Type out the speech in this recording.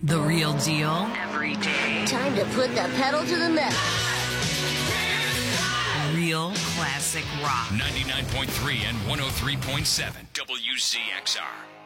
The real deal every day. Time to put the pedal to the metal. Real classic rock. 99.3 and 103.7 WZXR.